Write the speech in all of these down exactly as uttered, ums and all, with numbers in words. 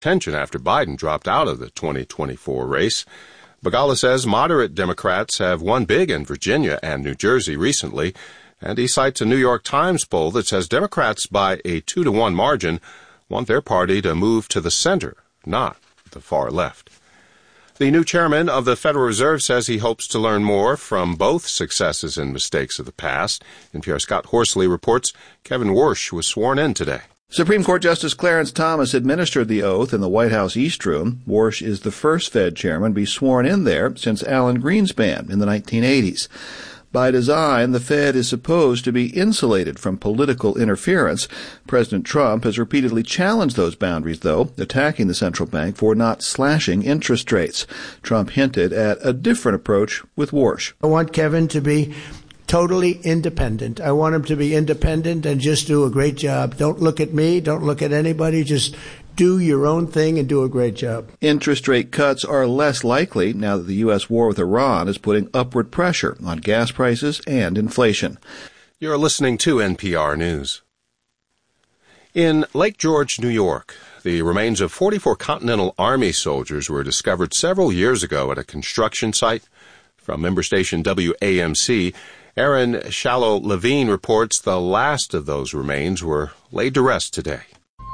attention after Biden dropped out of the twenty twenty-four race. Begala says moderate Democrats have won big in Virginia and New Jersey recently, and he cites a New York Times poll that says Democrats by a two to one margin want their party to move to the center, not the far left. The new chairman of the Federal Reserve says he hopes to learn more from both successes and mistakes of the past. N P R's Scott Horsley reports Kevin Warsh was sworn in today. Supreme Court Justice Clarence Thomas administered the oath in the White House East Room. Warsh is the first Fed chairman to be sworn in there since Alan Greenspan in the nineteen eighties. By design, the Fed is supposed to be insulated from political interference. President Trump has repeatedly challenged those boundaries, though, attacking the central bank for not slashing interest rates. Trump hinted at a different approach with Warsh. I want Kevin to be totally independent. I want him to be independent and just do a great job. Don't look at me. Don't look at anybody. Just do your own thing and do a great job. Interest rate cuts are less likely now that the U S war with Iran is putting upward pressure on gas prices and inflation. You're listening to N P R News. In Lake George, New York, the remains of forty-four Continental Army soldiers were discovered several years ago at a construction site. From member station W A M C, Aaron Shallow-Levine reports the last of those remains were laid to rest today.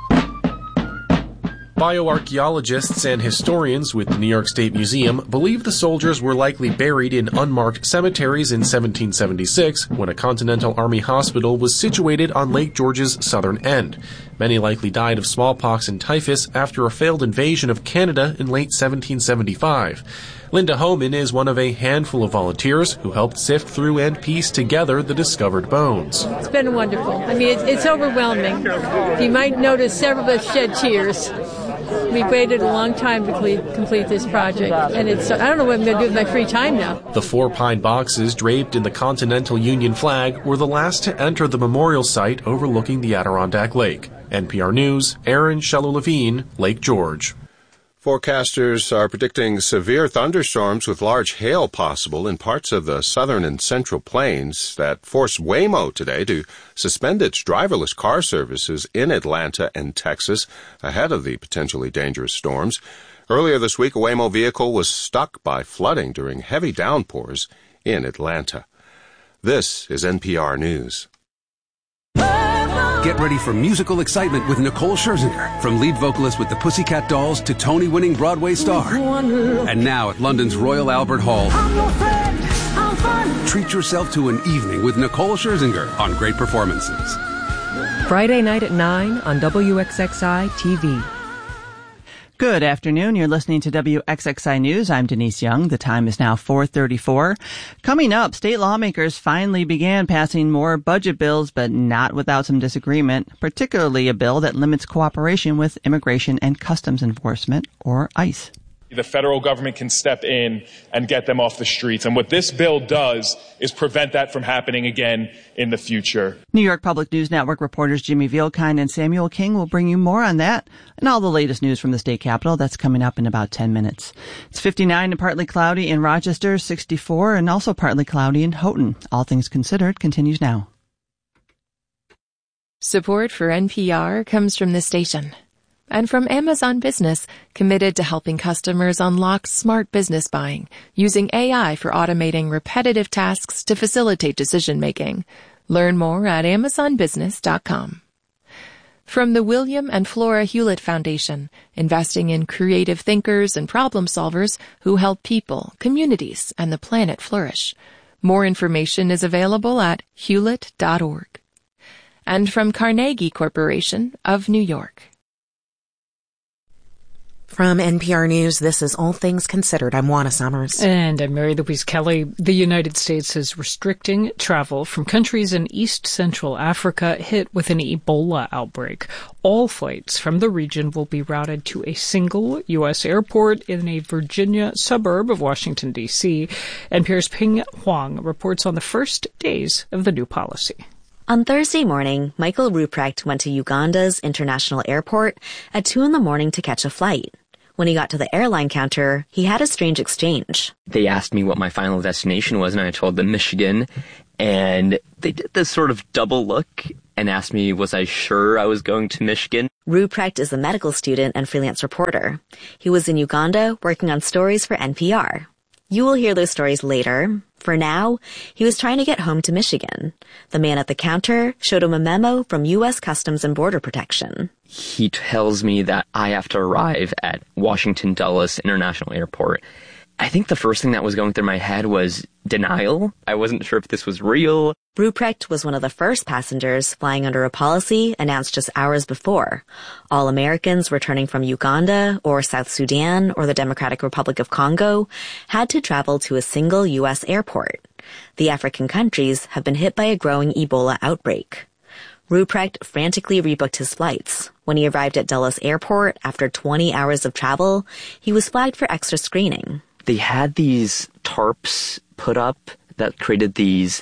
Bioarchaeologists and historians with the New York State Museum believe the soldiers were likely buried in unmarked cemeteries in seventeen seventy-six when a Continental Army hospital was situated on Lake George's southern end. Many likely died of smallpox and typhus after a failed invasion of Canada in late seventeen seventy-five. Linda Homan is one of a handful of volunteers who helped sift through and piece together the discovered bones. It's been wonderful. I mean, it's, it's overwhelming. You might notice several of us shed tears. We've waited a long time to complete, complete this project, and it's, I don't know what I'm going to do with my free time now. The four pine boxes draped in the Continental Union flag were the last to enter the memorial site overlooking the Adirondack Lake. N P R News, Aaron Shallow-Levine, Lake George. Forecasters are predicting severe thunderstorms with large hail possible in parts of the southern and central plains that forced Waymo today to suspend its driverless car services in Atlanta and Texas ahead of the potentially dangerous storms. Earlier this week, a Waymo vehicle was stuck by flooding during heavy downpours in Atlanta. This is N P R News. Get ready for musical excitement with Nicole Scherzinger, from lead vocalist with the Pussycat Dolls to Tony-winning Broadway star. And now at London's Royal Albert Hall, treat yourself to an evening with Nicole Scherzinger on Great Performances. Friday night at nine on W X X I T V. Good afternoon. You're listening to W X X I News. I'm Denise Young. The time is now four thirty-four. Coming up, state lawmakers finally began passing more budget bills, but not without some disagreement, particularly a bill that limits cooperation with Immigration and Customs Enforcement, or ICE. The federal government can step in and get them off the streets. And what this bill does is prevent that from happening again in the future. New York Public News Network reporters Jimmy Vielkind and Samuel King will bring you more on that and all the latest news from the state capitol. That's coming up in about ten minutes. It's fifty-nine and partly cloudy in Rochester, sixty-four, and also partly cloudy in Houghton. All Things Considered continues now. Support for N P R comes from this station. And from Amazon Business, committed to helping customers unlock smart business buying, using A I for automating repetitive tasks to facilitate decision-making. Learn more at amazon business dot com. From the William and Flora Hewlett Foundation, investing in creative thinkers and problem solvers who help people, communities, and the planet flourish. More information is available at hewlett dot org. And from Carnegie Corporation of New York. From N P R News, this is All Things Considered. I'm Juana Summers. And I'm Mary Louise Kelly. The United States is restricting travel from countries in East Central Africa hit with an Ebola outbreak. All flights from the region will be routed to a single U S airport in a Virginia suburb of Washington, D C N P R's Ping Huang reports on the first days of the new policy. On Thursday morning, Michael Ruprecht went to Uganda's international airport at two in the morning to catch a flight. When he got to the airline counter, he had a strange exchange. They asked me what my final destination was, and I told them Michigan. And they did this sort of double look, and asked me, was I sure I was going to Michigan? Ruprecht is a medical student and freelance reporter. He was in Uganda working on stories for N P R. You will hear those stories later. For now, he was trying to get home to Michigan. The man at the counter showed him a memo from U S Customs and Border Protection. He tells me that I have to arrive at Washington Dulles International Airport. I think the first thing that was going through my head was denial. I wasn't sure if this was real. Ruprecht was one of the first passengers flying under a policy announced just hours before. All Americans returning from Uganda or South Sudan or the Democratic Republic of Congo had to travel to a single U S airport. The African countries have been hit by a growing Ebola outbreak. Ruprecht frantically rebooked his flights. When he arrived at Dulles Airport after twenty hours of travel, he was flagged for extra screening. They had these tarps put up that created these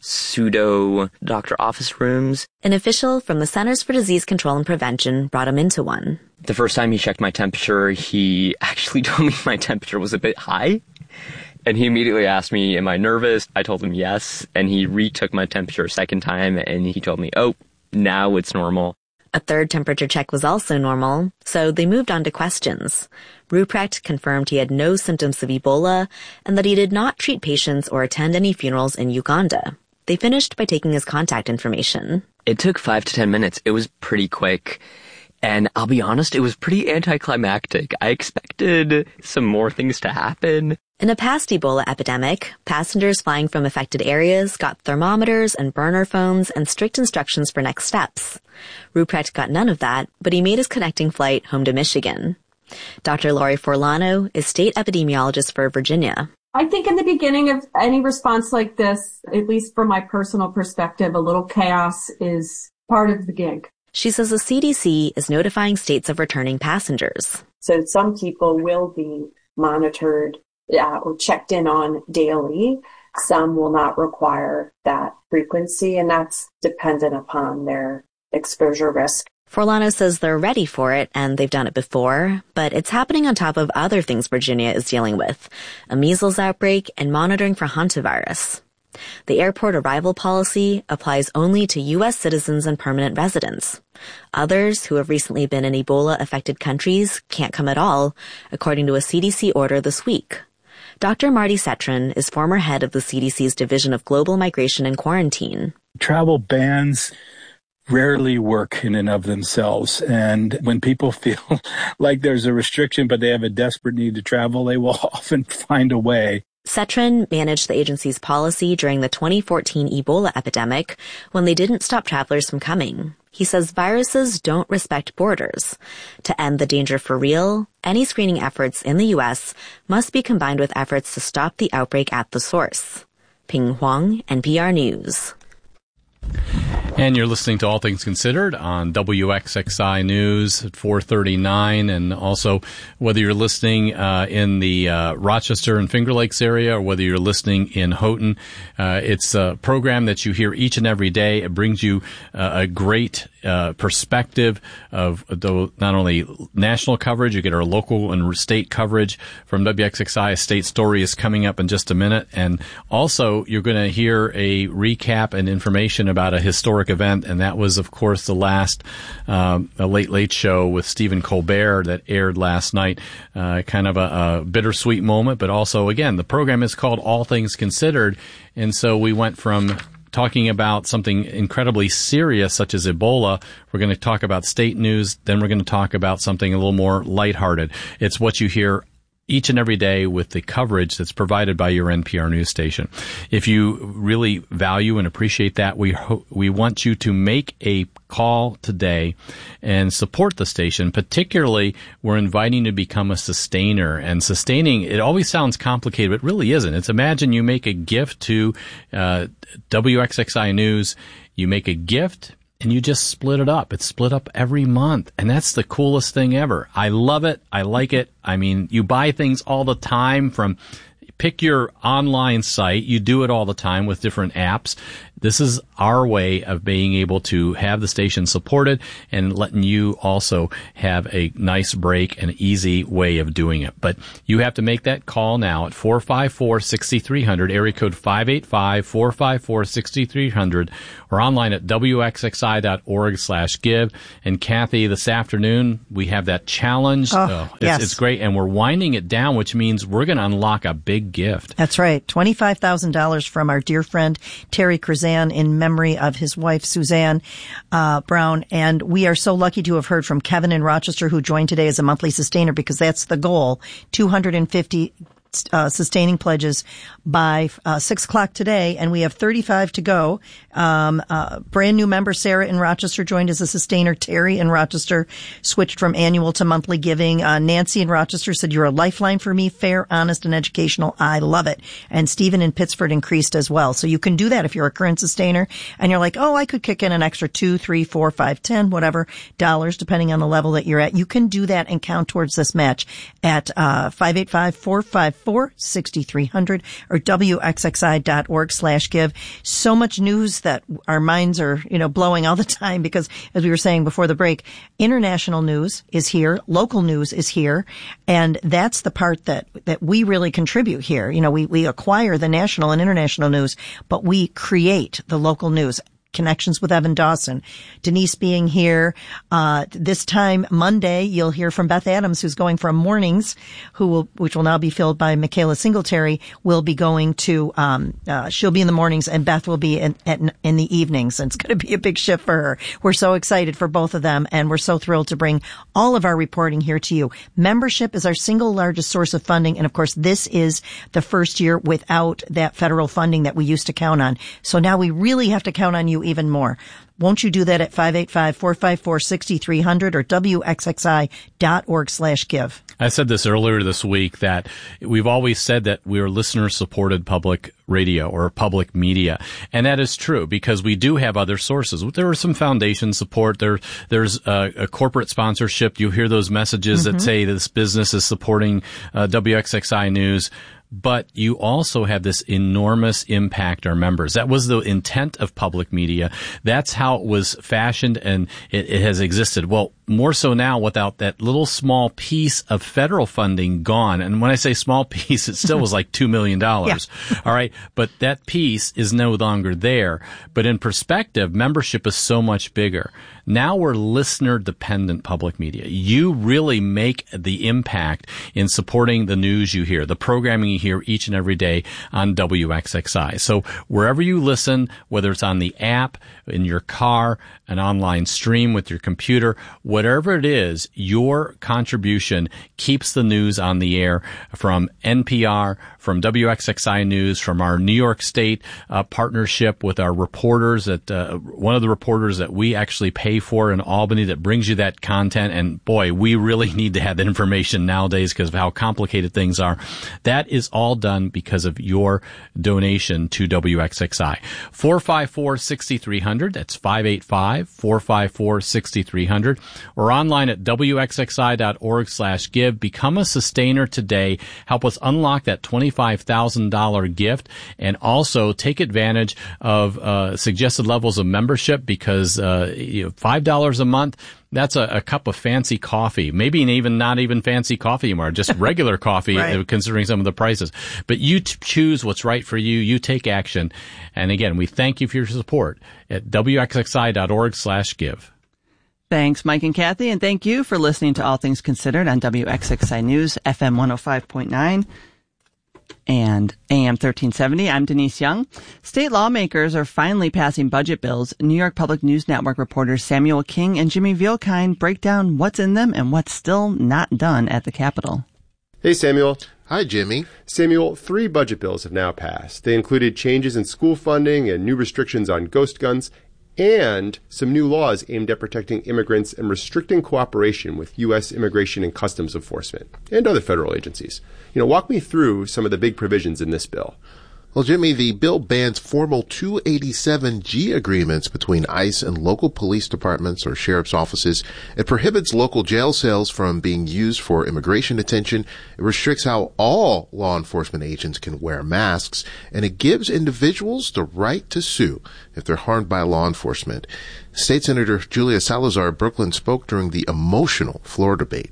pseudo doctor office rooms. An official from the Centers for Disease Control and Prevention brought him into one. The first time he checked my temperature, he actually told me my temperature was a bit high. And he immediately asked me, am I nervous? I told him yes. And he retook my temperature a second time and he told me, oh, now it's normal. A third temperature check was also normal, so they moved on to questions. Ruprecht confirmed he had no symptoms of Ebola and that he did not treat patients or attend any funerals in Uganda. They finished by taking his contact information. It took five to ten minutes. It was pretty quick. And I'll be honest, it was pretty anticlimactic. I expected some more things to happen. In a past Ebola epidemic, passengers flying from affected areas got thermometers and burner phones and strict instructions for next steps. Ruprecht got none of that, but he made his connecting flight home to Michigan. Doctor Laurie Forlano is state epidemiologist for Virginia. I think in the beginning of any response like this, at least from my personal perspective, a little chaos is part of the gig. She says the C D C is notifying states of returning passengers. So some people will be monitored uh, or checked in on daily. Some will not require that frequency, and that's dependent upon their exposure risk. Forlano says they're ready for it, and they've done it before, but it's happening on top of other things Virginia is dealing with, a measles outbreak and monitoring for hantavirus. The airport arrival policy applies only to U S citizens and permanent residents. Others who have recently been in Ebola-affected countries can't come at all, according to a C D C order this week. Doctor Marty Cetron is former head of the C D C's Division of Global Migration and Quarantine. Travel bans rarely work in and of themselves. And when people feel like there's a restriction, but they have a desperate need to travel, they will often find a way. Cetron managed the agency's policy during the twenty fourteen Ebola epidemic when they didn't stop travelers from coming. He says viruses don't respect borders. To end the danger for real, any screening efforts in the U S must be combined with efforts to stop the outbreak at the source. Ping Huang, N P R News. And you're listening to All Things Considered on W X X I News at four thirty-nine, and also whether you're listening uh, in the uh, Rochester and Finger Lakes area or whether you're listening in Houghton, uh, it's a program that you hear each and every day. It brings you uh, a great uh, perspective of the, not only national coverage, you get our local and state coverage from W X X I. A state story is coming up in just a minute, and also you're going to hear a recap and information about a historic event, and that was, of course, the last um, a Late Late Show with Stephen Colbert that aired last night. Uh, kind of a, a bittersweet moment, but also, again, the program is called All Things Considered, and so we went from talking about something incredibly serious such as Ebola. We're going to talk about state news, then we're going to talk about something a little more lighthearted. It's what you hear each and every day with the coverage that's provided by your N P R news station. If you really value and appreciate that, we ho- we want you to make a call today and support the station. Particularly, we're inviting you to become a sustainer. And sustaining, it always sounds complicated, but it really isn't. It's imagine you make a gift to uh, W X X I News. You make a gift, and you just split it up. It's split up every month. And that's the coolest thing ever. I love it. I like it. I mean, you buy things all the time from pick your online site. You do it all the time with different apps. this is our way of being able to have the station supported and letting you also have a nice break and easy way of doing it. But you have to make that call now at four five four, six three zero zero, area code five eight five, four five four, six three zero zero, or online at W X X I dot org slash give. And Kathy, this afternoon, we have that challenge. Oh, oh it's, yes. it's great. And we're winding it down, which means we're going to unlock a big gift. That's right. twenty-five thousand dollars from our dear friend Terry Krzan in memory of his wife, Suzanne uh, Brown. And we are so lucky to have heard from Kevin in Rochester, who joined today as a monthly sustainer, because that's the goal. two hundred fifty Uh, sustaining pledges by uh, six o'clock today, and we have thirty-five to go. Um, uh, brand new member Sarah in Rochester joined as a sustainer. Terry in Rochester switched from annual to monthly giving. Uh, Nancy in Rochester said, "You're a lifeline for me, fair, honest, and educational. I love it." And Stephen in Pittsford increased as well. So you can do that if you're a current sustainer and you're like, "Oh, I could kick in an extra two, three, four, five, ten, whatever dollars, depending on the level that you're at." You can do that and count towards this match at uh, five eight five, four five four, six three zero zero or W X X I dot org slash give. So much news that our minds are, you know, blowing all the time because, as we were saying before the break, international news is here, local news is here, and that's the part that, that we really contribute here. You know, we, we acquire the national and international news, but we create the local news. Connections with Evan Dawson, Denise being here. Uh, this time Monday, you'll hear from Beth Adams, who's going from mornings, who will, which will now be filled by Michaela Singletary, will be going to, um, uh, she'll be in the mornings and Beth will be in, at, in the evenings. And it's going to be a big shift for her. We're so excited for both of them, and we're so thrilled to bring all of our reporting here to you. Membership is our single largest source of funding. And of course, this is the first year without that federal funding that we used to count on. So now we really have to count on you even more. Won't you do that at five eight five, four five four, six three zero zero or W X X I dot org slash give? I said this earlier this week that we've always said that we are listener-supported public radio or public media. And that is true because we do have other sources. There are some foundation support. There, there's a, a corporate sponsorship. You hear those messages mm-hmm. that say this business is supporting uh, W X X I News. But you also have this enormous impact on our members. That was the intent of public media. That's how it was fashioned, and it, it has existed. Well, more so now without that little small piece of federal funding gone. And when I say small piece, it still was like two million dollars. Yeah. All right. But that piece is no longer there. But in perspective, membership is so much bigger. Now we're listener-dependent public media. You really make the impact in supporting the news you hear, the programming you hear each and every day on W X X I. So wherever you listen, whether it's on the app, in your car, an online stream with your computer, whatever it is, your contribution keeps the news on the air from N P R, from W X X I News, from our New York State uh, partnership with our reporters that uh, one of the reporters that we actually pay for in Albany that brings you that content. And boy, we really need to have that information nowadays because of how complicated things are. That is all done because of your donation to W X X I. four five four, six three zero zero. That's five eight five, four five four, six three zero zero. Or online at W X X I dot org slash give. Become a sustainer today. Help us unlock that twenty-five thousand dollars gift, and also take advantage of uh, suggested levels of membership because uh, you know, five dollars a month, that's a, a cup of fancy coffee. Maybe even not even fancy coffee anymore, just regular coffee, right. Considering some of the prices. But you t- choose what's right for you. You take action. And again, we thank you for your support at W X X I dot org slash give. Thanks, Mike and Kathy, and thank you for listening to All Things Considered on W X X I News, F M one oh five point nine. And A M thirteen seventy. I'm Denise Young. State lawmakers are finally passing budget bills. New York Public News Network reporters Samuel King and Jimmy Vielkind break down what's in them and what's still not done at the Capitol. Hey, Samuel. Hi, Jimmy. Samuel, three budget bills have now passed. They included changes in school funding and new restrictions on ghost guns, and some new laws aimed at protecting immigrants and restricting cooperation with U S Immigration and Customs Enforcement and other federal agencies. You know, walk me through some of the big provisions in this bill. Well, Jimmy, the bill bans formal two eighty-seven G agreements between ICE and local police departments or sheriff's offices. It prohibits local jail cells from being used for immigration detention. It restricts how all law enforcement agents can wear masks, and it gives individuals the right to sue if they're harmed by law enforcement. State Senator Julia Salazar of Brooklyn spoke during the emotional floor debate.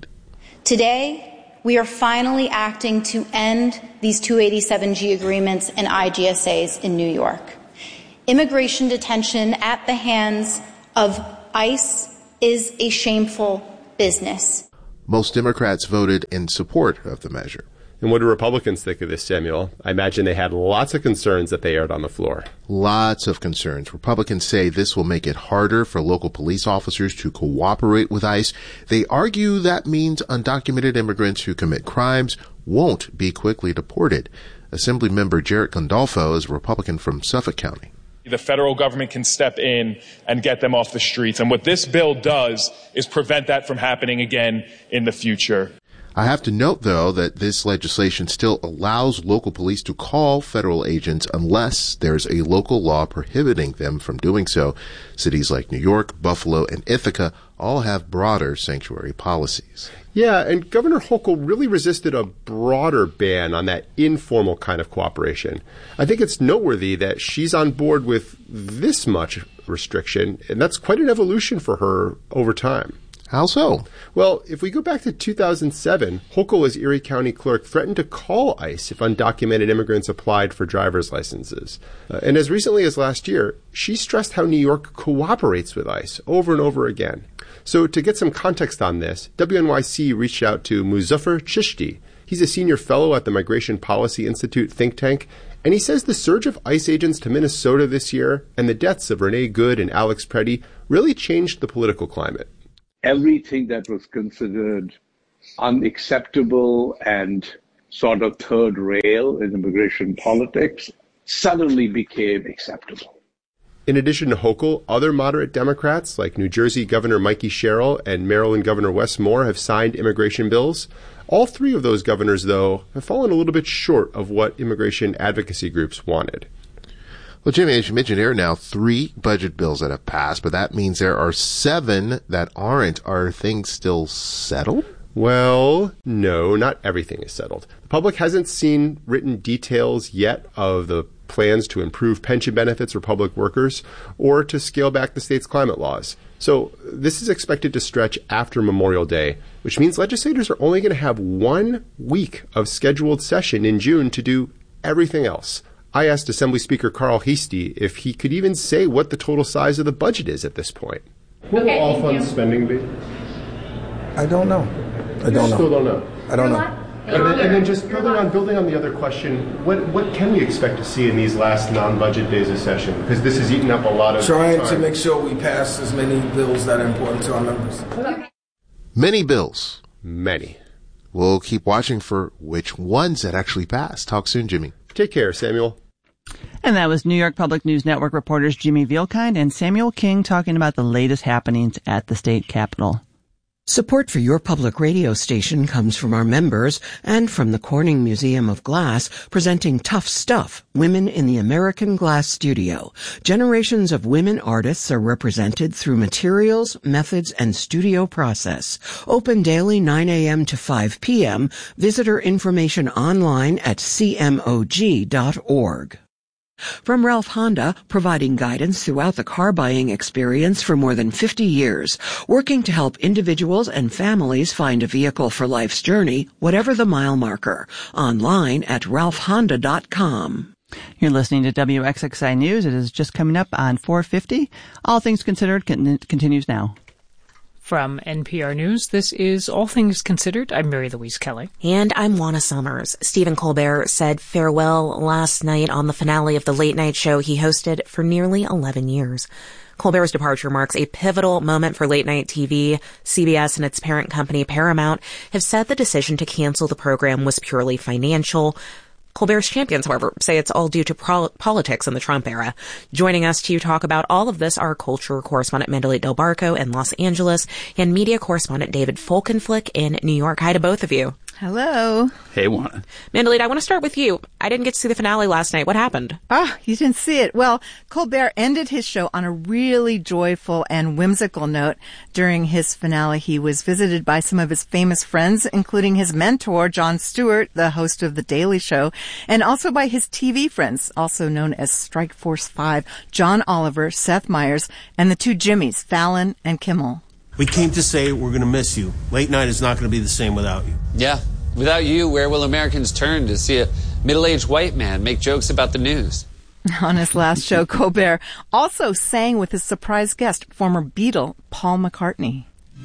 Today, we are finally acting to end these two eighty-seven G agreements and I G S As in New York. Immigration detention at the hands of ICE is a shameful business. Most Democrats voted in support of the measure. And what do Republicans think of this, Samuel? I imagine they had lots of concerns that they aired on the floor. Lots of concerns. Republicans say this will make it harder for local police officers to cooperate with ICE. They argue that means undocumented immigrants who commit crimes won't be quickly deported. Assemblymember Jarrett Gandolfo is a Republican from Suffolk County. The federal government can step in and get them off the streets. And what this bill does is prevent that from happening again in the future. I have to note, though, that this legislation still allows local police to call federal agents unless there's a local law prohibiting them from doing so. Cities like New York, Buffalo, and Ithaca all have broader sanctuary policies. Yeah, and Governor Hochul really resisted a broader ban on that informal kind of cooperation. I think it's noteworthy that she's on board with this much restriction, and that's quite an evolution for her over time. How so? Well, if we go back to two thousand seven, Hochul, as Erie County clerk, threatened to call ICE if undocumented immigrants applied for driver's licenses. Uh, and as recently as last year, she stressed how New York cooperates with ICE over and over again. So to get some context on this, W N Y C reached out to Muzaffar Chishti. He's a senior fellow at the Migration Policy Institute think tank, and he says the surge of ICE agents to Minnesota this year and the deaths of Renee Good and Alex Preddy really changed the political climate. Everything that was considered unacceptable and sort of third rail in immigration politics suddenly became acceptable. In addition to Hochul, other moderate Democrats like New Jersey Governor Mikey Sherrill and Maryland Governor Wes Moore have signed immigration bills. All three of those governors, though, have fallen a little bit short of what immigration advocacy groups wanted. Well, Jimmy, as you mentioned, there are now three budget bills that have passed, but that means there are seven that aren't. Are things still settled? Well, no, not everything is settled. The public hasn't seen written details yet of the plans to improve pension benefits for public workers or to scale back the state's climate laws. So this is expected to stretch after Memorial Day, which means legislators are only going to have one week of scheduled session in June to do everything else. I asked Assembly Speaker Carl Heastie if he could even say what the total size of the budget is at this point. What will all fund spending be? I don't know. I don't you know. Still don't know. I don't know. And then, and then just building on building on the other question, what what can we expect to see in these last non-budget days of session? Because this has eaten up a lot of Trying time. to make sure we pass as many bills that are important to our members. Many bills. Many. We'll keep watching for which ones that actually pass. Talk soon, Jimmy. Take care, Samuel. And that was New York Public News Network reporters Jimmy Vielkind and Samuel King talking about the latest happenings at the state capitol. Support for your public radio station comes from our members and from the Corning Museum of Glass, presenting Tough Stuff, Women in the American Glass Studio. Generations of women artists are represented through materials, methods, and studio process. Open daily nine a.m. to five p.m. Visitor information online at c m o g dot org. From Ralph Honda, providing guidance throughout the car buying experience for more than fifty years, working to help individuals and families find a vehicle for life's journey, whatever the mile marker. Online at ralph honda dot com. You're listening to W X X I News. It is just coming up on four fifty. All Things Considered con- continues now. From N P R News, this is All Things Considered. I'm Mary Louise Kelly. And I'm Juana Summers. Stephen Colbert said farewell last night on the finale of the late night show he hosted for nearly eleven years. Colbert's departure marks a pivotal moment for late night T V. C B S and its parent company Paramount have said the decision to cancel the program was purely financial. Colbert's champions, however, say it's all due to pro- politics in the Trump era. Joining us to talk about all of this are culture correspondent Mandalay Del Barco in Los Angeles and media correspondent David Folkenflik in New York. Hi to both of you. Hello. Hey, Juana. Mandelita, I want to start with you. I didn't get to see the finale last night. What happened? Ah, oh, you didn't see it. Well, Colbert ended his show on a really joyful and whimsical note. During his finale, he was visited by some of his famous friends, including his mentor, Jon Stewart, the host of The Daily Show, and also by his T V friends, also known as Strikeforce Five, John Oliver, Seth Meyers, and the two Jimmys, Fallon and Kimmel. We came to say we're going to miss you. Late night is not going to be the same without you. Yeah. Without you, where will Americans turn to see a middle-aged white man make jokes about the news? On his last show, Colbert also sang with his surprise guest, former Beatle Paul McCartney.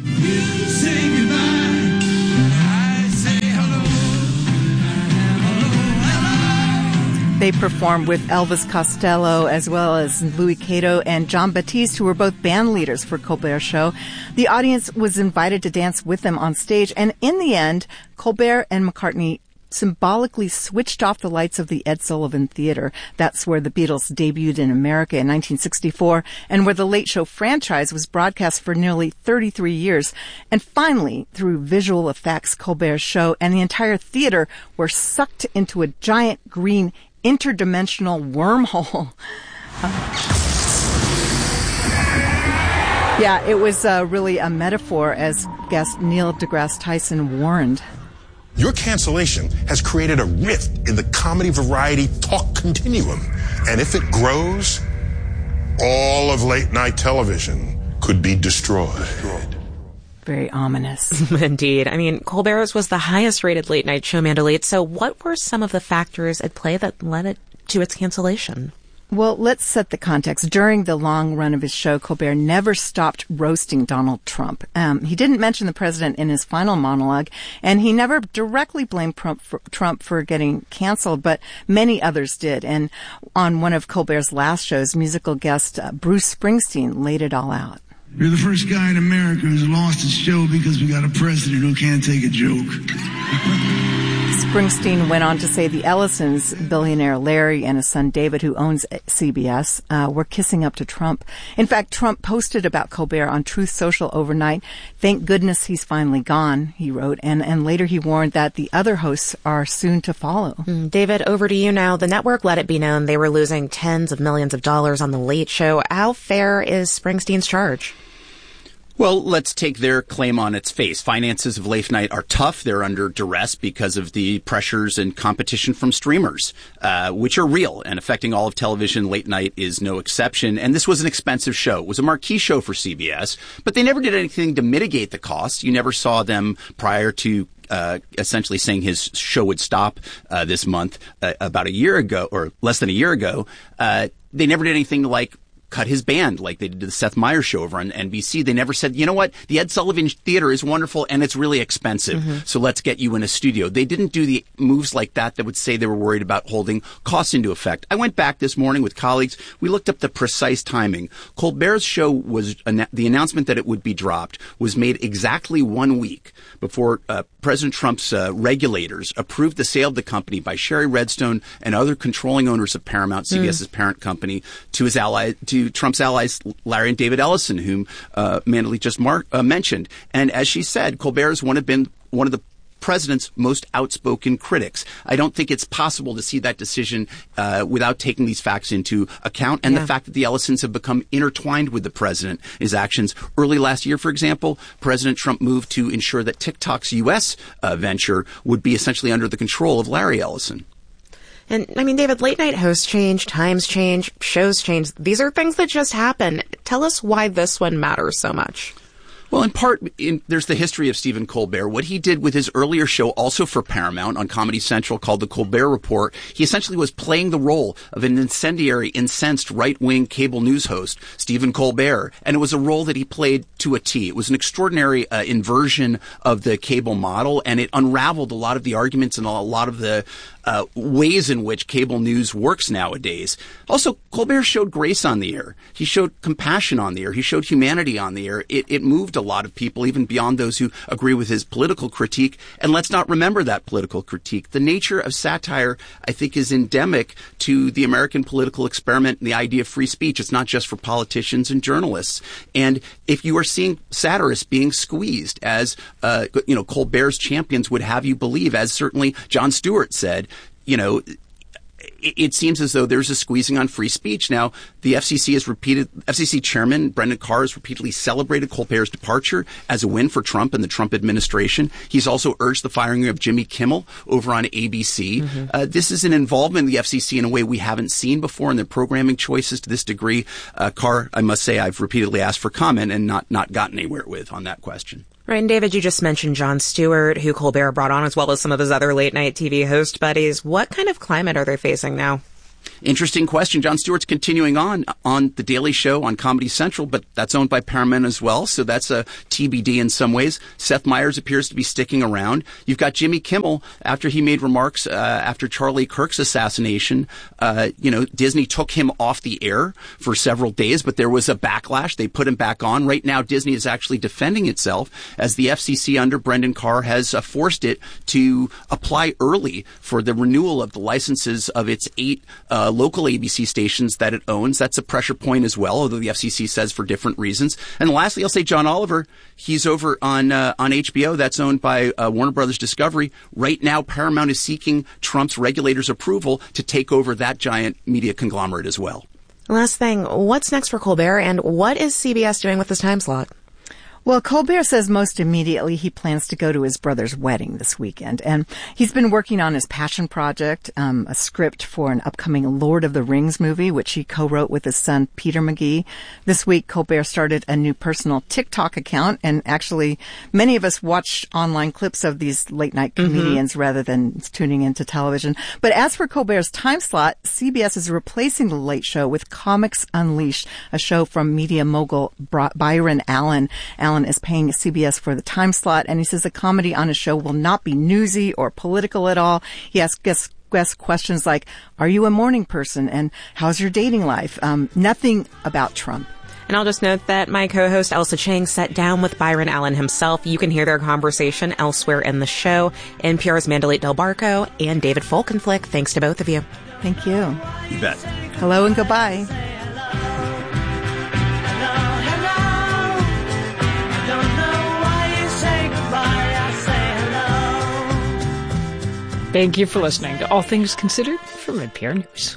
They performed with Elvis Costello as well as Louis Cato and John Batiste, who were both band leaders for Colbert's show. The audience was invited to dance with them on stage, and in the end, Colbert and McCartney symbolically switched off the lights of the Ed Sullivan Theater. That's where the Beatles debuted in America in nineteen sixty-four and where the Late Show franchise was broadcast for nearly thirty-three years. And finally, through visual effects, Colbert's show and the entire theater were sucked into a giant green interdimensional wormhole. Yeah, it was uh, really a metaphor, as guest Neil deGrasse Tyson warned. Your cancellation has created a rift in the comedy variety talk continuum. And if it grows, all of late night television could be destroyed. Very ominous. Indeed. I mean, Colbert's was the highest rated late night show, Mandelita. So what were some of the factors at play that led it to its cancellation? Well, let's set the context. During the long run of his show, Colbert never stopped roasting Donald Trump. Um, he didn't mention the president in his final monologue, and he never directly blamed Trump for, Trump for getting canceled, but many others did. And on one of Colbert's last shows, musical guest uh, Bruce Springsteen laid it all out. You're the first guy in America who's lost his show because we got a president who can't take a joke. Springsteen went on to say the Ellisons, billionaire Larry and his son David, who owns C B S, uh, were kissing up to Trump. In fact, Trump posted about Colbert on Truth Social overnight. Thank goodness he's finally gone, he wrote. And, and later he warned that the other hosts are soon to follow. Mm, David, over to you now. The network let it be known they were losing tens of millions of dollars on The Late Show. How fair is Springsteen's charge? Well, let's take their claim on its face. Finances of late night are tough. They're under duress because of the pressures and competition from streamers, uh, which are real and affecting all of television. Late night is no exception. And this was an expensive show. It was a marquee show for C B S, but they never did anything to mitigate the costs. You never saw them prior to Uh, essentially saying his show would stop uh, this month uh, about a year ago, or less than a year ago. Uh, they never did anything like cut his band like they did to the Seth Meyers show over on N B C. They never said, you know what, the Ed Sullivan Theater is wonderful and it's really expensive, mm-hmm. so let's get you in a studio. They didn't do the moves like that that would say they were worried about holding costs into effect. I went back this morning with colleagues. We looked up the precise timing. Colbert's show was, the announcement that it would be dropped was made exactly one week before uh, President Trump's uh, regulators approved the sale of the company by Sherry Redstone and other controlling owners of Paramount, CBS's mm. parent company, to his ally, to Trump's allies, Larry and David Ellison, whom uh, Mandelita just mar- uh, mentioned. And as she said, Colbert has one of been one of the president's most outspoken critics. I don't think it's possible to see that decision uh, without taking these facts into account, and yeah. the fact that the Ellisons have become intertwined with the president, his actions. Early last year, for example, President Trump moved to ensure that TikTok's U S uh, venture would be essentially under the control of Larry Ellison. And, I mean, David, late night hosts change, times change, shows change. These are things that just happen. Tell us why this one matters so much. Well, in part, in, there's the history of Stephen Colbert. What he did with his earlier show, also for Paramount on Comedy Central, called The Colbert Report, he essentially was playing the role of an incendiary, incensed, right-wing cable news host, Stephen Colbert, and it was a role that he played to a T. It was an extraordinary uh, inversion of the cable model, and it unraveled a lot of the arguments and a lot of the Uh, ways in which cable news works nowadays. Also, Colbert showed grace on the air. He showed compassion on the air. He showed humanity on the air. It, it moved a a lot of people, even beyond those who agree with his political critique. And let's not remember that political critique. The nature of satire, I think, is endemic to the American political experiment and the idea of free speech. It's not just for politicians and journalists. And if you are seeing satirists being squeezed, as uh, you know, Colbert's champions would have you believe, as certainly Jon Stewart said, you know, it seems as though there's a squeezing on free speech. Now, the F C C has repeated, F C C Chairman Brendan Carr has repeatedly celebrated Colbert's departure as a win for Trump and the Trump administration. He's also urged the firing of Jimmy Kimmel over on A B C. Mm-hmm. Uh, this is an involvement in the F C C in a way we haven't seen before in their programming choices to this degree. Uh, Carr, I must say, I've repeatedly asked for comment and not, not gotten anywhere with on that question. Right, and David, you just mentioned Jon Stewart, who Colbert brought on, as well as some of his other late-night T V host buddies. What kind of climate are they facing now? Interesting question. Jon Stewart's continuing on on The Daily Show on Comedy Central, but that's owned by Paramount as well, so that's a T B D in some ways. Seth Meyers appears to be sticking around. You've got Jimmy Kimmel, after he made remarks uh, after Charlie Kirk's assassination. Uh, you know, Disney took him off the air for several days, but there was a backlash. They put him back on. Right now, Disney is actually defending itself as the F C C under Brendan Carr has uh, forced it to apply early for the renewal of the licenses of its eight Uh, local A B C stations that it owns. That's a pressure point as well, although the F C C says for different reasons. And lastly, I'll say John Oliver. He's over on uh, on H B O. That's owned by uh, Warner Brothers Discovery. Right now, Paramount is seeking Trump's regulators' approval to take over that giant media conglomerate as well. Last thing, what's next for Colbert, and what is C B S doing with this time slot? Well, Colbert says most immediately he plans to go to his brother's wedding this weekend. And he's been working on his passion project, um, a script for an upcoming Lord of the Rings movie, which he co-wrote with his son, Peter McGee. This week, Colbert started a new personal TikTok account. And actually, many of us watch online clips of these late-night comedians mm-hmm. rather than tuning into television. But as for Colbert's time slot, C B S is replacing The Late Show with Comics Unleashed, a show from media mogul Byron Allen. Allen is paying C B S for the time slot, and he says the comedy on his show will not be newsy or political at all. He asks guests Asks questions like, are you a morning person? And how's your dating life? Um, nothing about Trump. And I'll just note that my co-host Elsa Chang sat down with Byron Allen himself. You can hear their conversation elsewhere in the show. N P R's Mandalay Del Barco and David Folkenflik. Thanks to both of you. Thank you. You bet. Hello and goodbye. Thank you for listening to All Things Considered from N P R News.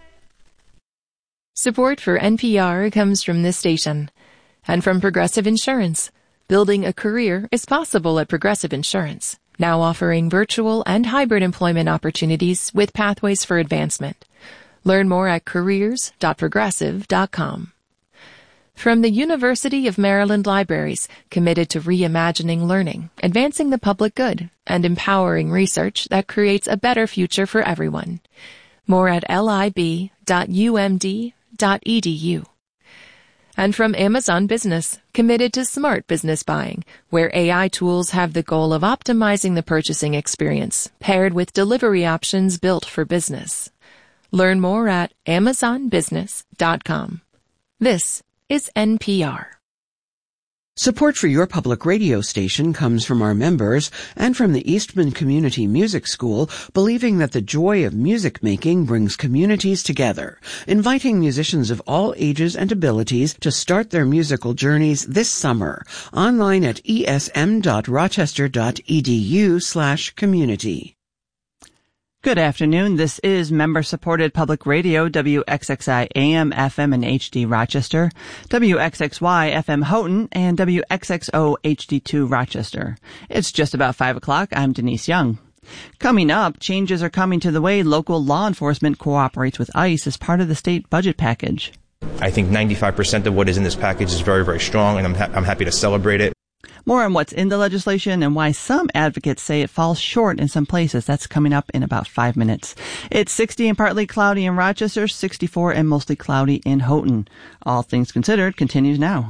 Support for N P R comes from this station and from Progressive Insurance. Building a career is possible at Progressive Insurance, now offering virtual and hybrid employment opportunities with pathways for advancement. Learn more at careers dot progressive dot com. From the University of Maryland Libraries, committed to reimagining learning, advancing the public good, and empowering research that creates a better future for everyone. More at lib dot u m d dot e d u. And from Amazon Business, committed to smart business buying, where A I tools have the goal of optimizing the purchasing experience, paired with delivery options built for business. Learn more at amazon business dot com. This is N P R. Support for your public radio station comes from our members and from the Eastman Community Music School, believing that the joy of music making brings communities together, inviting musicians of all ages and abilities to start their musical journeys this summer. Online at e s m dot rochester dot e d u slash community. Good afternoon. This is member-supported public radio, W X X I A M, F M, and H D Rochester, W X X Y F M Houghton, and W X X O H D two Rochester. It's just about five o'clock. I'm Denise Young. Coming up, changes are coming to the way local law enforcement cooperates with ICE as part of the state budget package. I think ninety-five percent of what is in this package is very, very strong, and I'm, ha- I'm happy to celebrate it. More on what's in the legislation and why some advocates say it falls short in some places. That's coming up in about five minutes. It's sixty and partly cloudy in Rochester, sixty-four and mostly cloudy in Houghton. All Things Considered continues now.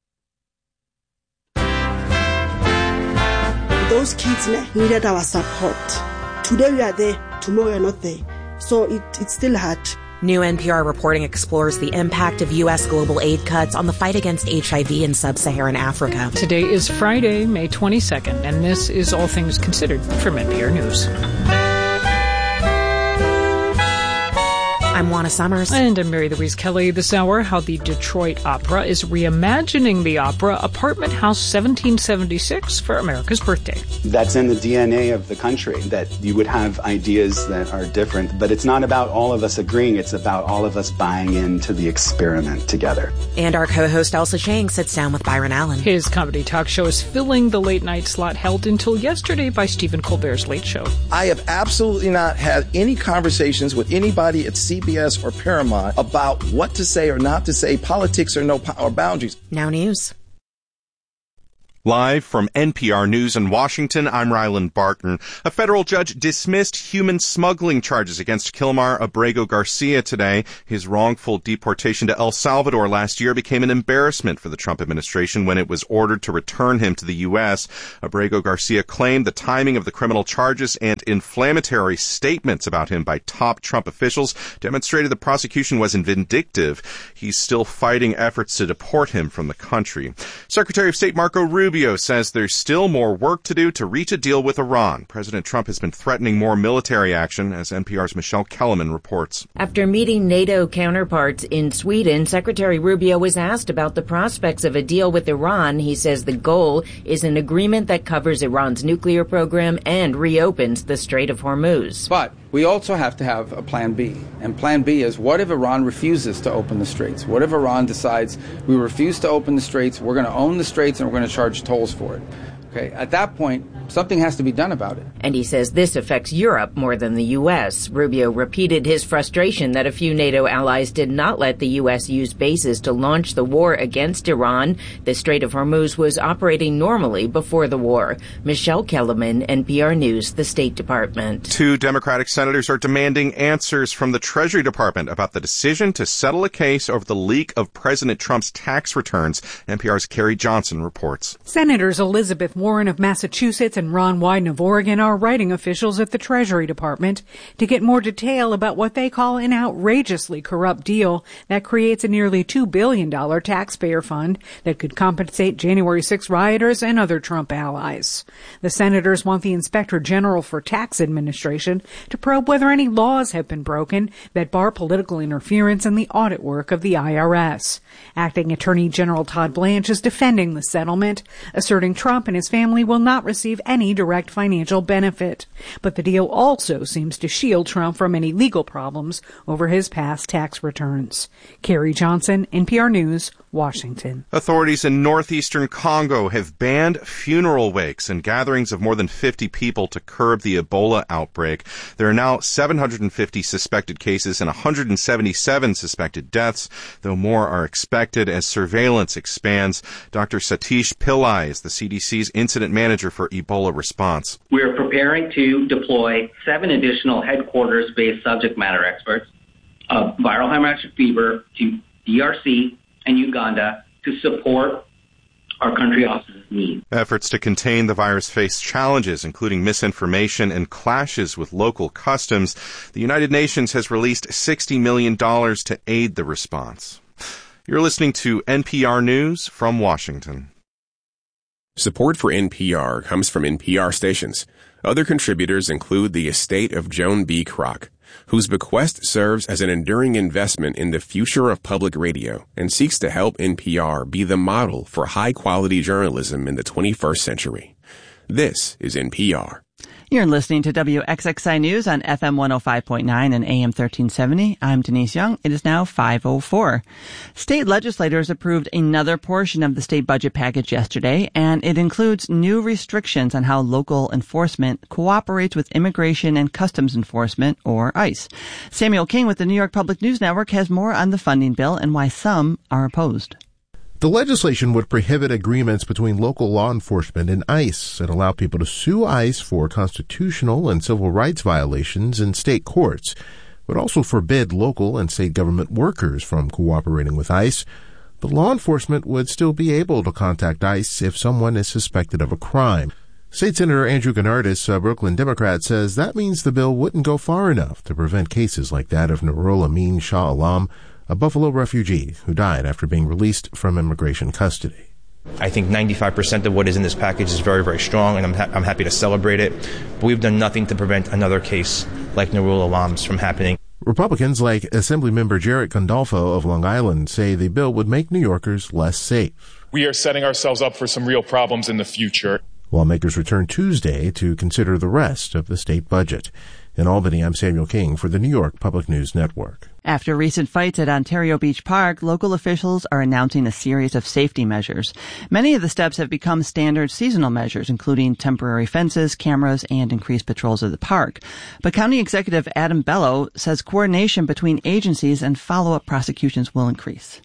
Those kids needed our support. Today we are there, tomorrow we are not there. So it, it's still hard. New N P R reporting explores the impact of U S global aid cuts on the fight against H I V in sub-Saharan Africa. Today is Friday, May twenty-second, and this is All Things Considered from N P R News. I'm Juana Summers. And I'm Mary Louise Kelly. This hour, how the Detroit Opera is reimagining the opera Apartment House seventeen seventy-six for America's birthday. That's in the D N A of the country, that you would have ideas that are different. But it's not about all of us agreeing. It's about all of us buying into the experiment together. And our co-host Elsa Chang sits down with Byron Allen. His comedy talk show is filling the late night slot held until yesterday by Stephen Colbert's Late Show. I have absolutely not had any conversations with anybody at C B S or Paramount about what to say or not to say, politics or no or boundaries. Now news. Live from N P R News in Washington, I'm Ryland Barton. A federal judge dismissed human smuggling charges against Kilmar Abrego Garcia today. His wrongful deportation to El Salvador last year became an embarrassment for the Trump administration when it was ordered to return him to the U S. Abrego Garcia claimed the timing of the criminal charges and inflammatory statements about him by top Trump officials demonstrated the prosecution was vindictive. He's still fighting efforts to deport him from the country. Secretary of State Marco Rubio says there's still more work to do to reach a deal with Iran. President Trump has been threatening more military action, as N P R's Michelle Kellerman reports. After meeting NATO counterparts in Sweden, Secretary Rubio was asked about the prospects of a deal with Iran. He says the goal is an agreement that covers Iran's nuclear program and reopens the Strait of Hormuz. But we also have to have a plan B. And plan B is, what if Iran refuses to open the straits? What if Iran decides we refuse to open the straits, we're going to own the straits, and we're going to charge tolls for it? Okay, at that point, something has to be done about it. And he says this affects Europe more than the U S. Rubio repeated his frustration that a few NATO allies did not let the U S use bases to launch the war against Iran. The Strait of Hormuz was operating normally before the war. Michelle Kellerman, N P R News, the State Department. Two Democratic senators are demanding answers from the Treasury Department about the decision to settle a case over the leak of President Trump's tax returns. N P R's Carrie Johnson reports. Senators Elizabeth Warren of Massachusetts and Ron Wyden of Oregon are writing officials at the Treasury Department to get more detail about what they call an outrageously corrupt deal that creates a nearly two billion dollars taxpayer fund that could compensate January sixth rioters and other Trump allies. The senators want the Inspector General for Tax Administration to probe whether any laws have been broken that bar political interference in the audit work of the I R S. Acting Attorney General Todd Blanche is defending the settlement, asserting Trump and his family will not receive any direct financial benefit. But the deal also seems to shield Trump from any legal problems over his past tax returns. Carrie Johnson, N P R News, Washington. Authorities in northeastern Congo have banned funeral wakes and gatherings of more than fifty people to curb the Ebola outbreak. There are now seven hundred fifty suspected cases and one hundred seventy-seven suspected deaths, though more are expected as surveillance expands. Doctor Satish Pillai is the C D C's incident manager for Ebola response. We're preparing to deploy seven additional headquarters-based subject matter experts of viral hemorrhagic fever to D R C and Uganda to support our country office's needs. Efforts to contain the virus face challenges, including misinformation and clashes with local customs. The United Nations has released sixty million dollars to aid the response. You're listening to N P R News from Washington. Support for N P R comes from N P R stations. Other contributors include the estate of Joan B. Kroc, whose bequest serves as an enduring investment in the future of public radio and seeks to help N P R be the model for high-quality journalism in the twenty-first century. This is N P R. You're listening to W X X I News on F M one oh five point nine and A M thirteen seventy. I'm Denise Young. It is now five oh four. State legislators approved another portion of the state budget package yesterday, and it includes new restrictions on how local enforcement cooperates with Immigration and Customs Enforcement, or ICE. Samuel King with the New York Public News Network has more on the funding bill and why some are opposed. The legislation would prohibit agreements between local law enforcement and ICE and allow people to sue ICE for constitutional and civil rights violations in state courts. It would also forbid local and state government workers from cooperating with ICE. But law enforcement would still be able to contact ICE if someone is suspected of a crime. State Senator Andrew Gennardis, a Brooklyn Democrat, says that means the bill wouldn't go far enough to prevent cases like that of Nurul Amin Shah Alam, a Buffalo refugee who died after being released from immigration custody. I think ninety-five percent of what is in this package is very, very strong, and I'm, ha- I'm happy to celebrate it. But we've done nothing to prevent another case like Nurul Alam's from happening. Republicans like Assemblymember Jarrett Gandolfo of Long Island say the bill would make New Yorkers less safe. We are setting ourselves up for some real problems in the future. Lawmakers return Tuesday to consider the rest of the state budget. In Albany, I'm Samuel King for the New York Public News Network. After recent fights at Ontario Beach Park, local officials are announcing a series of safety measures. Many of the steps have become standard seasonal measures, including temporary fences, cameras, and increased patrols of the park. But County Executive Adam Bello says coordination between agencies and follow-up prosecutions will increase.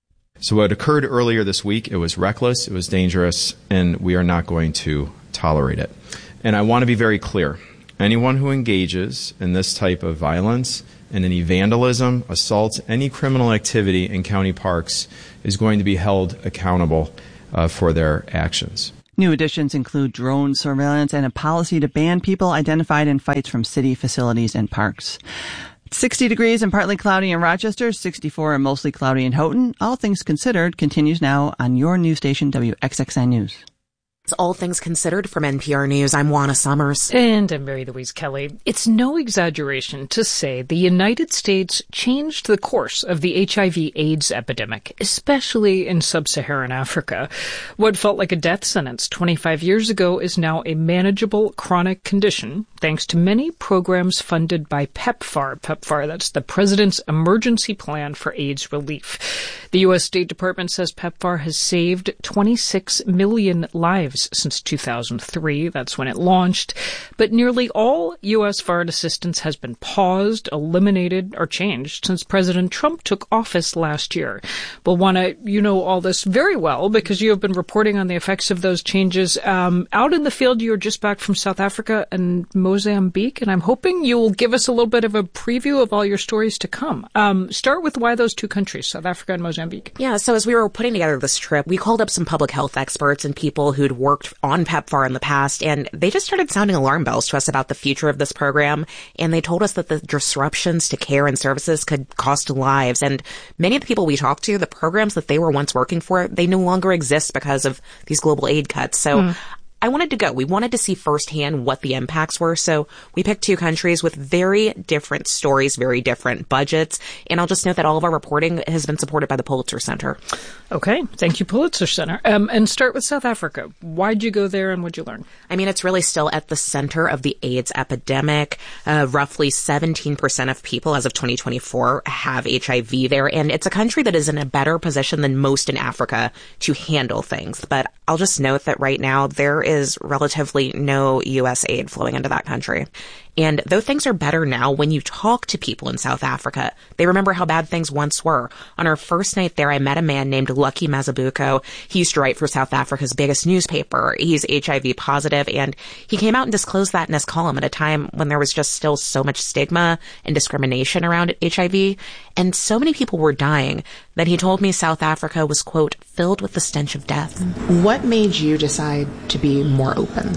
So what occurred earlier this week, it was reckless, it was dangerous, and we are not going to tolerate it. And I want to be very clear. Anyone who engages in this type of violence and any vandalism, assault, any criminal activity in county parks is going to be held accountable uh, for their actions. New additions include drone surveillance and a policy to ban people identified in fights from city facilities and parks. sixty degrees and partly cloudy in Rochester, sixty-four and mostly cloudy in Houghton. All Things Considered continues now on your news station, W X X I News. It's All Things Considered from N P R News. I'm Juana Summers. And I'm Mary Louise Kelly. It's no exaggeration to say the United States changed the course of the H I V AIDS epidemic, especially in sub-Saharan Africa. What felt like a death sentence twenty-five years ago is now a manageable chronic condition, thanks to many programs funded by PEPFAR. PEPFAR, that's the President's Emergency Plan for AIDS Relief. The U S State Department says PEPFAR has saved twenty-six million lives since two thousand three. That's when it launched. But nearly all U S foreign assistance has been paused, eliminated, or changed since President Trump took office last year. Well, Juana, you know all this very well because you have been reporting on the effects of those changes. Um, out in the field, you're just back from South Africa and Mozambique, and I'm hoping you will give us a little bit of a preview of all your stories to come. Um, start with why those two countries, South Africa and Mozambique. Yeah, so as we were putting together this trip, we called up some public health experts and people who'd worked on PEPFAR in the past, and they just started sounding alarm bells to us about the future of this program, and they told us that the disruptions to care and services could cost lives, and many of the people we talked to, the programs that they were once working for, they no longer exist because of these global aid cuts. So mm. I wanted to go. We wanted to see firsthand what the impacts were. So we picked two countries with very different stories, very different budgets. And I'll just note that all of our reporting has been supported by the Pulitzer Center. Okay. Thank you, Pulitzer Center. Um, and start with South Africa. Why'd you go there and what'd you learn? I mean, it's really still at the center of the AIDS epidemic. Uh, roughly seventeen percent of people as of twenty twenty-four have H I V there. And it's a country that is in a better position than most in Africa to handle things. But I'll just note that right now there is relatively no U S aid flowing into that country. And though things are better now, when you talk to people in South Africa, they remember how bad things once were. On our first night there, I met a man named Lucky Mazibuko. He used to write for South Africa's biggest newspaper. He's H I V positive, and he came out and disclosed that in his column at a time when there was just still so much stigma and discrimination around H I V. And so many people were dying that he told me South Africa was, quote, filled with the stench of death. What made you decide to be more open?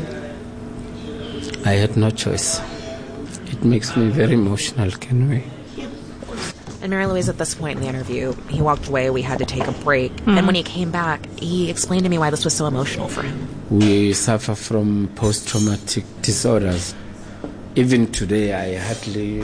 I had no choice. It makes me very emotional, can we? And Mary Louise, at this point in the interview, he walked away. We had to take a break. Mm. And when he came back, he explained to me why this was so emotional for him. We suffer from post-traumatic disorders. Even today, I hardly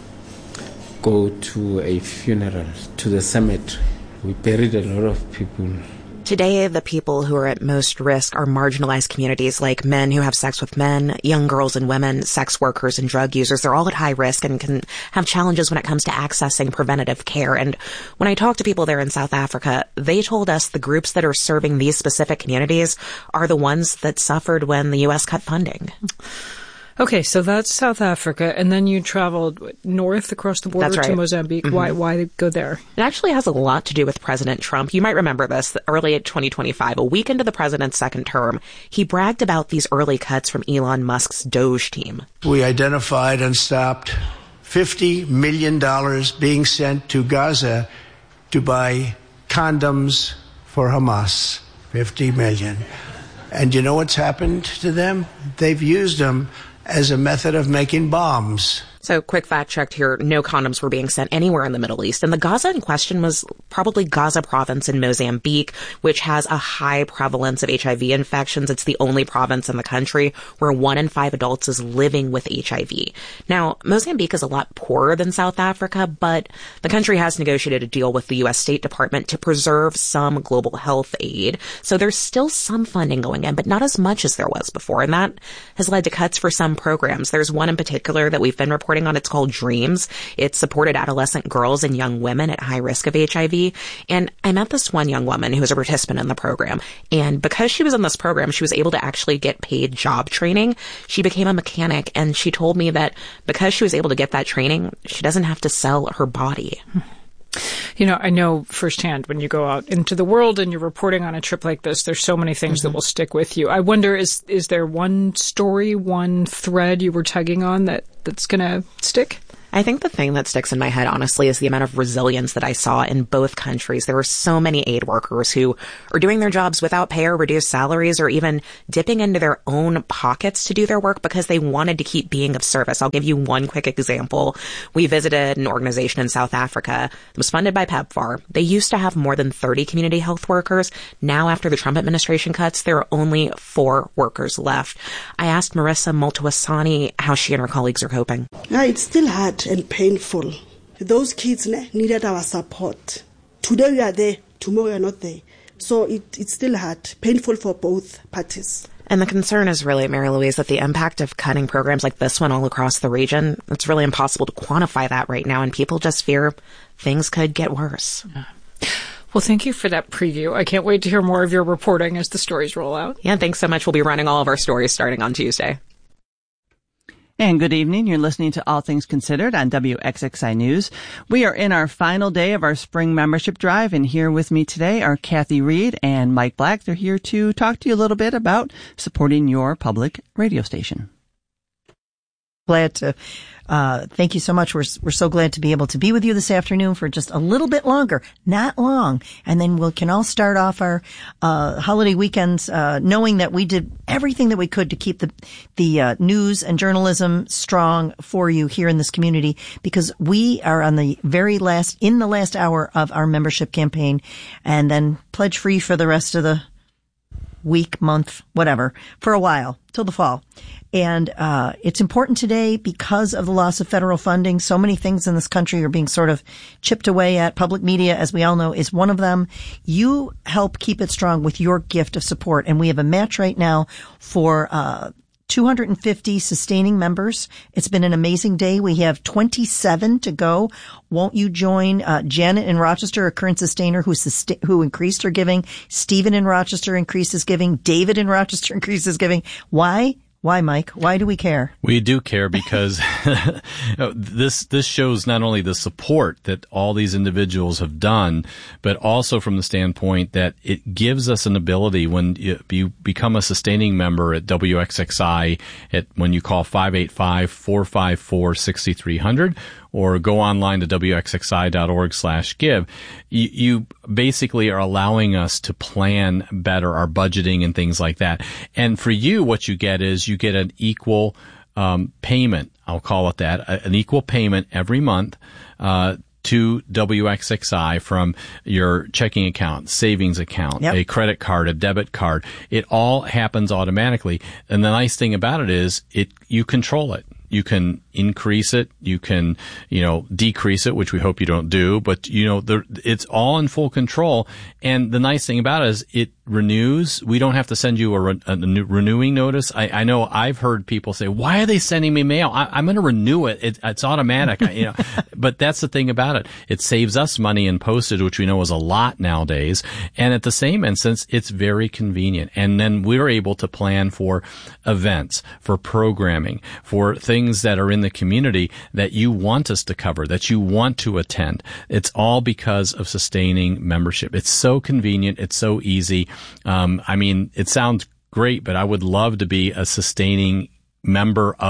go to a funeral, to the cemetery. We buried a lot of people. Today, the people who are at most risk are marginalized communities like men who have sex with men, young girls and women, sex workers and drug users. They're all at high risk and can have challenges when it comes to accessing preventative care. And when I talked to people there in South Africa, they told us the groups that are serving these specific communities are the ones that suffered when the U S cut funding. Okay, so that's South Africa, and then you traveled north across the border right. to Mozambique. Mm-hmm. Why why go there? It actually has a lot to do with President Trump. You might remember this, early in twenty twenty-five, a week into the president's second term, he bragged about these early cuts from Elon Musk's Doge team. We identified and stopped fifty million dollars being sent to Gaza to buy condoms for Hamas. fifty million dollars. And you know what's happened to them? They've used them as a method of making bombs. So, quick fact check here, no condoms were being sent anywhere in the Middle East. And the Gaza in question was probably Gaza province in Mozambique, which has a high prevalence of H I V infections. It's the only province in the country where one in five adults is living with H I V. Now, Mozambique is a lot poorer than South Africa, but the country has negotiated a deal with the U S State Department to preserve some global health aid. So there's still some funding going in, but not as much as there was before. And that has led to cuts for some programs. There's one in particular that we've been reporting on. It's called DREAMS. It supported adolescent girls and young women at high risk of H I V. And I met this one young woman who was a participant in the program. And because she was in this program, she was able to actually get paid job training. She became a mechanic, and she told me that because she was able to get that training, she doesn't have to sell her body. You know, I know firsthand when you go out into the world and you're reporting on a trip like this, there's so many things mm-hmm. that will stick with you. I wonder, is is there one story, one thread you were tugging on that, that's going to stick? I think the thing that sticks in my head, honestly, is the amount of resilience that I saw in both countries. There were so many aid workers who are doing their jobs without pay or reduced salaries, or even dipping into their own pockets to do their work because they wanted to keep being of service. I'll give you one quick example. We visited an organization in South Africa. It was funded by PEPFAR. They used to have more than thirty community health workers. Now, after the Trump administration cuts, there are only four workers left. I asked Marissa Multuasani how she and her colleagues are coping. Yeah, it's still hard and painful. Those kids needed our support. Today we are there, tomorrow we are not there. So it, it's still hard, painful for both parties. And the concern is really, Mary Louise, that the impact of cutting programs like this one all across the region, it's really impossible to quantify that right now, and people just fear things could get worse. Yeah. Well, thank you for that preview. I can't wait to hear more of your reporting as the stories roll out. Yeah, thanks so much. We'll be running all of our stories starting on Tuesday. And good evening. You're listening to All Things Considered on W X X I News. We are in our final day of our spring membership drive, and here with me today are Kathy Reed and Mike Black. They're here to talk to you a little bit about supporting your public radio station. Glad to uh thank you so much. We're we're so glad to be able to be with you this afternoon for just a little bit longer, not long, and then we can all start off our uh holiday weekends uh knowing that we did everything that we could to keep the the uh, news and journalism strong for you here in this community, because we are on the very last in the last hour of our membership campaign, and then pledge free for the rest of the week, month, whatever, for a while, till the fall. And uh it's important today because of the loss of federal funding. So many things in this country are being sort of chipped away at. Public media, as we all know, is one of them. You help keep it strong with your gift of support. And we have a match right now for uh two hundred fifty sustaining members. It's been an amazing day. We have twenty-seven to go. Won't you join uh Janet in Rochester, a current sustainer who sust- who increased her giving? Stephen in Rochester increased his giving. David in Rochester increased his giving. Why? Why, Mike? Why do we care? We do care because this this shows not only the support that all these individuals have done, but also from the standpoint that it gives us an ability when you, you become a sustaining member at W X X I, at when you call five eight five, four five four, six three zero zero or go online to W X X I dot org slash give, you, you basically are allowing us to plan better our budgeting and things like that. And for you, what you get is you get an equal um, payment, I'll call it that, an equal payment every month uh to W X X I from your checking account, savings account, yep. a credit card, a debit card. It all happens automatically. And the nice thing about it is it you control it. You can increase it. You can, you know, decrease it, which we hope you don't do. But, you know, the, it's all in full control. And the nice thing about it is it renews. We don't have to send you a, re, a new renewing notice. I, I know I've heard people say, why are they sending me mail? I, I'm going to renew it. it. It's automatic. I, you know, but that's the thing about it. It saves us money in postage, which we know is a lot nowadays. And at the same instance, it's very convenient. And then we're able to plan for events, for programming, for things that are in the community that you want us to cover, that you want to attend. It's all because of sustaining membership. It's so convenient. It's so easy. Um, I mean, it sounds great, but I would love to be a sustaining member of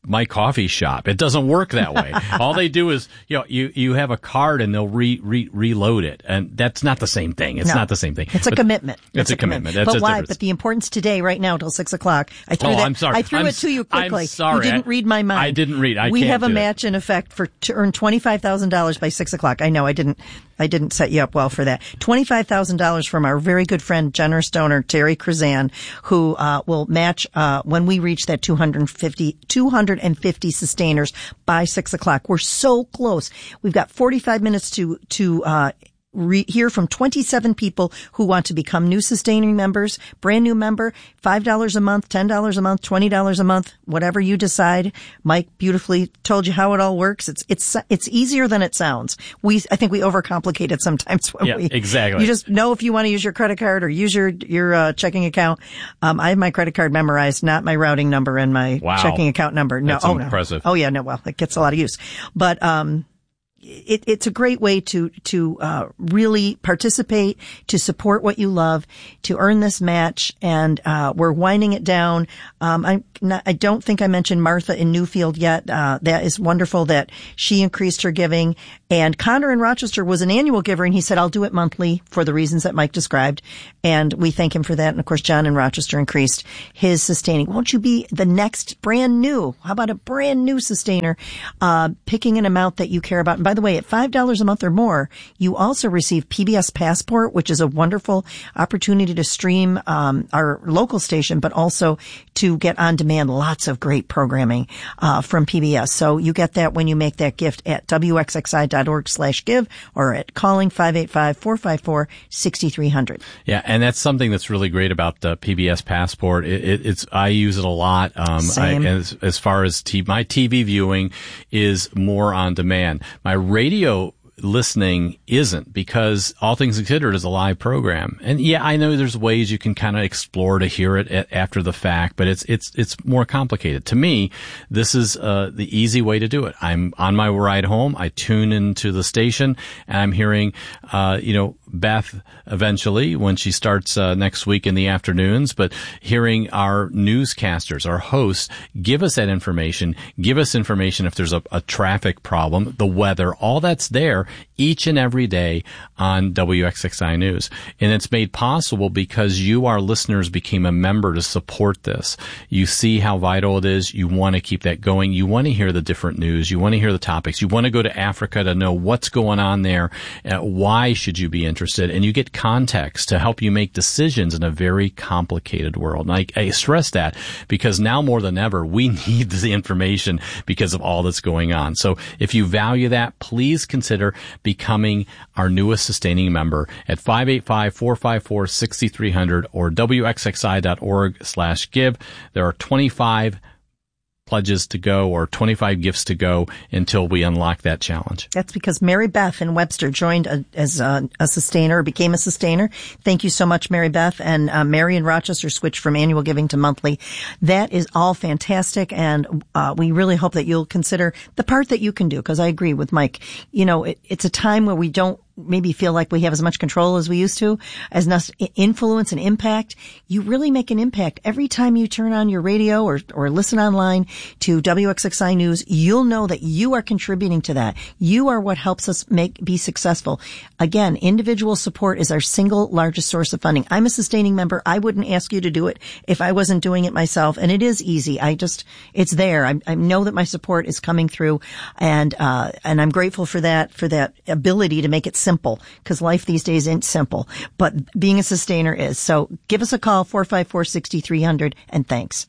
my coffee shop. It doesn't work that way. All they do is, you know, you, you have a card and they'll re, re, reload it. And that's not the same thing. It's No. not the same thing. It's a But commitment. It's, a commitment. That's but a why? difference. But the importance today, right now, till six o'clock. I threw Oh, that. I'm sorry. I threw I'm it to you I'm quickly. sorry. You didn't I- read my mind. I didn't read. I we can't have a do it. match in effect for to earn twenty five thousand dollars by six o'clock. I know I didn't. I didn't set you up well for that. twenty five thousand dollars from our very good friend, generous donor Terry Krazan, who uh, will match uh, when we reach that two hundred fifty, two hundred fifty sustainers by six o'clock. We're so close. We've got forty-five minutes to to uh, re- hear from twenty-seven people who want to become new sustaining members, brand new member, five dollars a month, ten dollars a month, twenty dollars a month, whatever you decide. Mike beautifully told you how it all works. It's it's it's easier than it sounds. We I think we overcomplicate it sometimes when Yeah, we exactly. You just know if you want to use your credit card or use your your uh, checking account. Um, I have my credit card memorized, not my routing number and my Wow. checking account number. No, That's oh impressive. no, oh yeah, no. Well, it gets a lot of use, but um. It, it's a great way to to uh, really participate, to support what you love, to earn this match, and uh, we're winding it down. Um, I'm not, I don't think I mentioned Martha in Newfield yet. Uh, that is wonderful that she increased her giving. And Connor in Rochester was an annual giver, and he said, "I'll do it monthly for the reasons that Mike described." And we thank him for that. And of course, John in Rochester increased his sustaining. Won't you be the next brand new? How about a brand new sustainer, uh, picking an amount that you care about? And by the way, at five dollars a month or more, you also receive P B S Passport, which is a wonderful opportunity to stream um, our local station, but also to get on demand lots of great programming uh, from P B S. So you get that when you make that gift at W X X I dot org slash give or at calling five eight five, four five four, six three zero zero. Yeah, and that's something that's really great about the P B S Passport. It, it, it's I use it a lot. Um, Same. I, as, as far as t- my T V viewing is more on demand. My radio listening isn't, because All Things Considered is a live program. And yeah, I know there's ways you can kind of explore to hear it at, after the fact, but it's, it's, it's more complicated. To me, this is, uh, the easy way to do it. I'm on my ride home. I tune into the station and I'm hearing, uh, you know, Beth eventually when she starts, uh, next week in the afternoons, but hearing our newscasters, our hosts give us that information, give us information if there's a, a traffic problem, the weather, all that's there each and every day on W X X I News. And it's made possible because you, our listeners, became a member to support this. You see how vital it is. You want to keep that going. You want to hear the different news. You want to hear the topics. You want to go to Africa to know what's going on there. Uh, why should you be interested? And you get context to help you make decisions in a very complicated world. And I, I stress that because now more than ever, we need the information because of all that's going on. So if you value that, please consider becoming our newest sustaining member at five eight five, four five four, six three zero zero or W X X I dot org slash give. There are twenty-five pledges to go or twenty-five gifts to go until we unlock that challenge. That's because Mary Beth in Webster joined a, as a, a sustainer, became a sustainer. Thank you so much, Mary Beth. And uh, Mary in Rochester switched from annual giving to monthly. That is all fantastic. And uh, we really hope that you'll consider the part that you can do, because I agree with Mike. You know, it, it's a time where we don't maybe feel like we have as much control as we used to, as much influence and impact. You really make an impact every time you turn on your radio or, or listen online to W X X I News. You'll know that you are contributing to that. You are what helps us make, be successful. Again, individual support is our single largest source of funding. I'm a sustaining member. I wouldn't ask you to do it if I wasn't doing it myself. And it is easy. I just, it's there. I, I know that my support is coming through, and, uh, and I'm grateful for that, for that ability to make it simple, because life these days isn't simple, but being a sustainer is. So give us a call, four five four, six three zero zero, and thanks.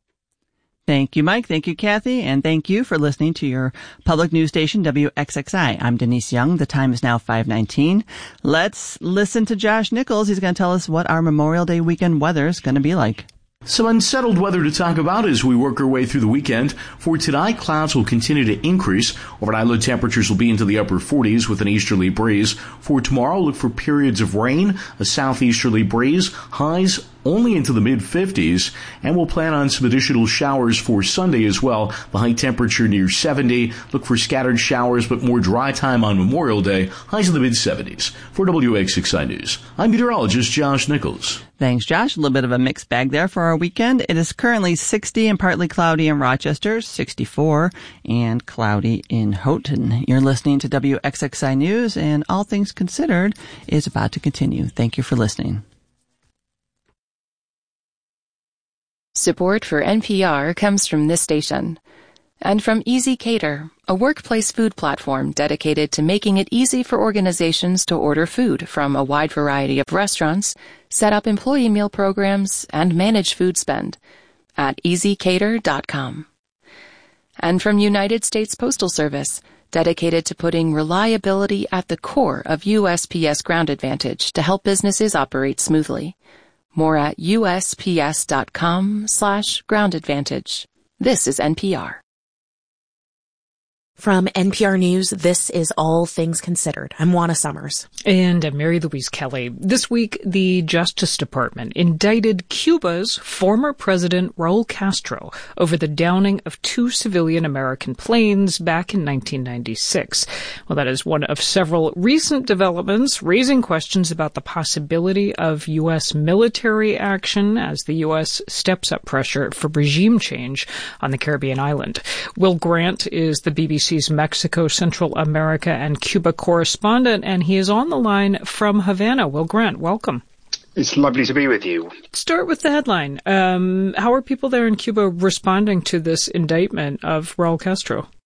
Thank you, Mike. Thank you, Kathy. And thank you for listening to your public news station, W X X I. I'm Denise Young. The time is now five nineteen. Let's listen to Josh Nichols. He's going to tell us what our Memorial Day weekend weather is going to be like. Some unsettled weather to talk about as we work our way through the weekend. For tonight, clouds will continue to increase. Overnight low temperatures will be into the upper forties with an easterly breeze. For tomorrow, look for periods of rain, a southeasterly breeze, highs only into the mid-fifties, and we'll plan on some additional showers for Sunday as well. The high temperature near seventy. Look for scattered showers, but more dry time on Memorial Day. Highs in the mid-seventies. For W X six I News, I'm meteorologist Josh Nichols. Thanks, Josh. A little bit of a mixed bag there for our weekend. It is currently sixty and partly cloudy in Rochester, sixty-four and cloudy in Houghton. You're listening to W X X I News, and All Things Considered is about to continue. Thank you for listening. Support for N P R comes from this station. And from Easy Cater, a workplace food platform dedicated to making it easy for organizations to order food from a wide variety of restaurants, set up employee meal programs, and manage food spend at easy cater dot com. And from United States Postal Service, dedicated to putting reliability at the core of U S P S Ground Advantage to help businesses operate smoothly. More at U S P S dot com slash ground advantage. This is N P R. From N P R News, this is All Things Considered. I'm Juana Summers. And I'm Mary Louise Kelly. This week, the Justice Department indicted Cuba's former president, Raul Castro, over the downing of two civilian American planes back in nineteen ninety-six. Well, that is one of several recent developments raising questions about the possibility of U S military action as the U S steps up pressure for regime change on the Caribbean island. Will Grant is the B B C Mexico, Central America, and Cuba correspondent, and he is on the line from Havana. Will Grant, welcome. It's lovely to be with you. Start with the headline. Um, how are people there in Cuba responding to this indictment of Raul Castro?